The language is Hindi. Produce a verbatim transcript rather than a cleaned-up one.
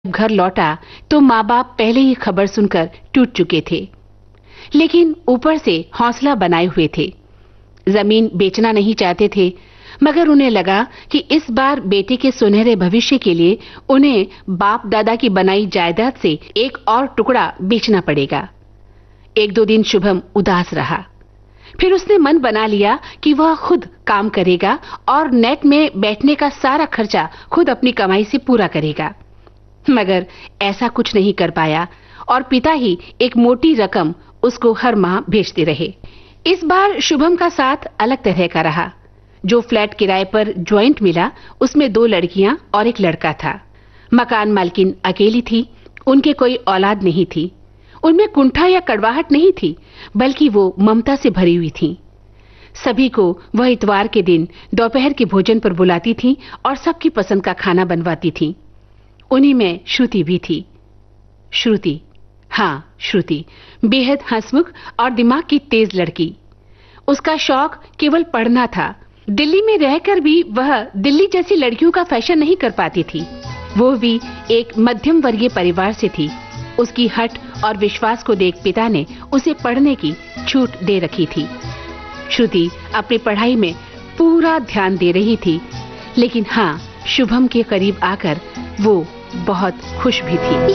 घर लौटा तो माँ बाप पहले ही खबर सुनकर टूट चुके थे, लेकिन ऊपर से हौसला बनाए हुए थे। जमीन बेचना नहीं चाहते थे, मगर उन्हें लगा कि इस बार बेटे के सुनहरे भविष्य के लिए उन्हें बाप दादा की बनाई जायदाद से एक और टुकड़ा बेचना पड़ेगा। एक दो दिन शुभम उदास रहा, फिर उसने मन बना लिया कि वह खुद काम करेगा और नेट में बैठने का सारा खर्चा खुद अपनी कमाई से पूरा करेगा। मगर ऐसा कुछ नहीं कर पाया और पिता ही एक मोटी रकम उसको हर माह भेजते रहे। इस बार शुभम का साथ अलग तरह का रहा। जो फ्लैट किराए पर ज्वाइंट मिला उसमें दो लड़कियां और एक लड़का था। मकान मालकिन अकेली थी, उनके कोई औलाद नहीं थी। उनमें कुंठा या कड़वाहट नहीं थी, बल्कि वो ममता से भरी हुई थी। सभी को वह इतवार के दिन दोपहर के भोजन पर बुलाती थी और सबकी पसंद का खाना बनवाती थी। उन्हीं में श्रुति भी थी। श्रुति, हाँ श्रुति, बेहद हंसमुख और दिमाग की तेज लड़की। उसका शौक केवल पढ़ना था। दिल्ली में रहकर भी वह दिल्ली जैसी लड़कियों का फैशन नहीं कर पाती थी। वो भी एक मध्यम वर्गीय परिवार से थी। उसकी हट और विश्वास को देख पिता ने उसे पढ़ने की छूट दे रखी थी। श्रुति अपनी पढ़ाई में पूरा ध्यान दे रही थी, लेकिन हाँ, शुभम के करीब आकर वो बहुत खुश भी थी।